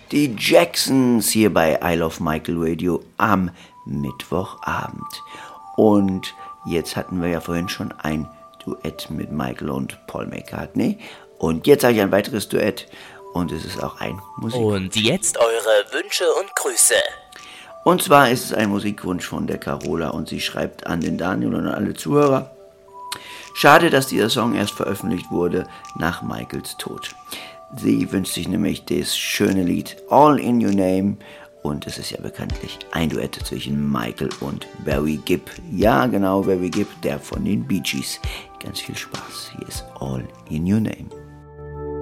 Die Jacksons hier bei I Love Michael Radio am Mittwochabend. Und jetzt hatten wir ja vorhin schon ein Duett mit Michael und Paul McCartney. Und jetzt habe ich ein weiteres Duett und es ist auch ein Musikwunsch. Und jetzt eure Wünsche und Grüße. Und zwar ist es ein Musikwunsch von der Carola und sie schreibt an den Daniel und an alle Zuhörer. Schade, dass dieser Song erst veröffentlicht wurde nach Michaels Tod. Sie wünscht sich nämlich das schöne Lied All in Your Name und es ist ja bekanntlich ein Duett zwischen Michael und Barry Gibb. Ja, genau, Barry Gibb, der von den Bee Gees. Ganz viel Spaß. Hier ist All in Your Name.